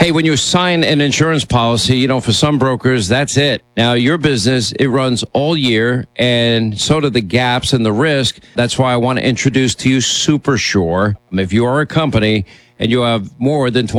Hey, when you sign an insurance policy, for some brokers, that's it. Now, your business, it runs all year, and so do the gaps and the risk. That's why I want to introduce to you Supersure. If you are a company and you have more than